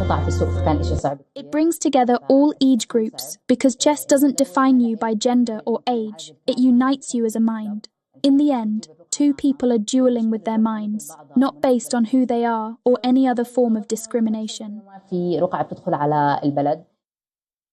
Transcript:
القطع في السوق فكان إشي صعب. It brings together all age groups because chess doesn't define you by gender or age. It unites you as a mind. In the end, two people are dueling with their minds, not based on who they are or any other form of discrimination. في رقعة بتدخل على البلد